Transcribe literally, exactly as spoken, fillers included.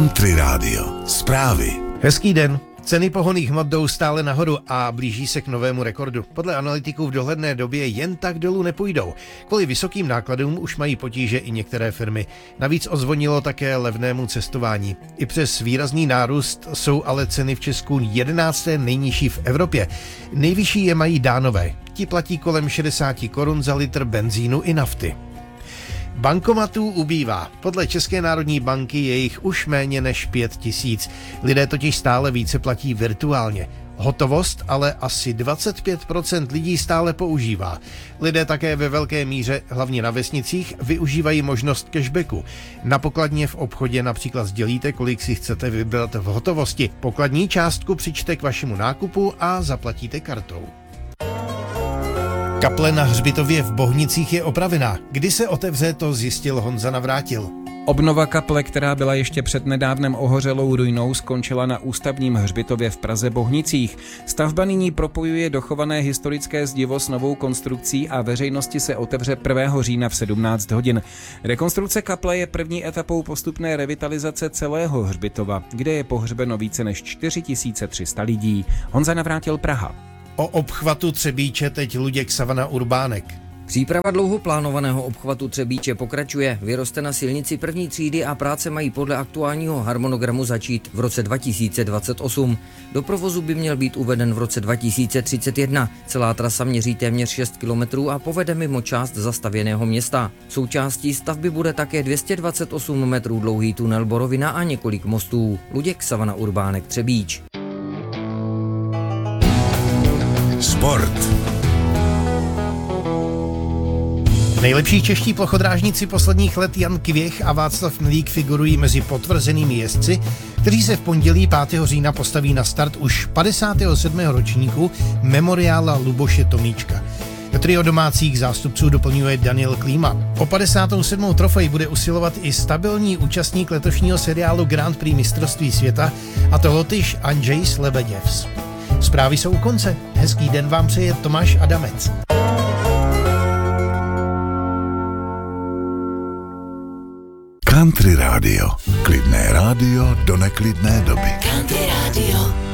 Country Radio. Zprávy. Hezký den. Ceny pohonných hmot jdou stále nahoru a blíží se k novému rekordu. Podle analytiků v dohledné době jen tak dolů nepůjdou. Kvůli vysokým nákladům už mají potíže i některé firmy. Navíc ozvonilo také levnému cestování. I přes výrazný nárůst jsou ale ceny v Česku jedenácté nejnižší v Evropě. Nejvyšší je mají Dánové. Ti platí kolem šedesát korun za litr benzínu i nafty. Bankomatů ubývá. Podle České národní banky je jich už méně než pět tisíc. Lidé totiž stále více platí virtuálně. Hotovost ale asi dvacet pět procent lidí stále používá. Lidé také ve velké míře, hlavně na vesnicích, využívají možnost cashbacku. Na pokladně v obchodě například sdělíte, kolik si chcete vybrat v hotovosti. Pokladní částku přičte k vašemu nákupu a zaplatíte kartou. Kaple na hřbitově v Bohnicích je opravená. Kdy se otevře, to zjistil Honza Navrátil. Obnova kaple, která byla ještě přednedávnem ohořelou ruinou, skončila na ústavním hřbitově v Praze Bohnicích. Stavba nyní propojuje dochované historické zdivo s novou konstrukcí a veřejnosti se otevře prvního října v sedmnáct hodin. Rekonstrukce kaple je první etapou postupné revitalizace celého hřbitova, kde je pohřbeno více než čtyři tisíce tři sta lidí. Honza Navrátil, Praha. O obchvatu Třebíče teď Luděk Savana Urbánek. Příprava dlouho plánovaného obchvatu Třebíče pokračuje. Vyroste na silnici první třídy a práce mají podle aktuálního harmonogramu začít v roce dva tisíce dvacet osm. Do provozu by měl být uveden v roce dva tisíce třicet jedna. Celá trasa měří téměř šest kilometrů a povede mimo část zastavěného města. Součástí stavby bude také dvě stě dvacet osm metrů dlouhý tunel Borovina a několik mostů. Luděk Savana Urbánek, Třebíč. Sport. Nejlepší čeští plochodrážníci posledních let Jan Kvěch a Václav Milík figurují mezi potvrzenými jezdci, kteří se v pondělí pátého října postaví na start už padesátého sedmého ročníku memoriála Luboše Tomíčka. Trio domácích zástupců doplňuje Daniel Klíma. O padesátou sedmou trofej bude usilovat i stabilní účastník letošního seriálu Grand Prix mistrovství světa, a to Lotyš Andrzej Lebeděvs. Zprávy jsou u konce. Hezký den vám přeje Tomáš Adamec. Country Radio. Klidné rádio do neklidné doby. Country Radio.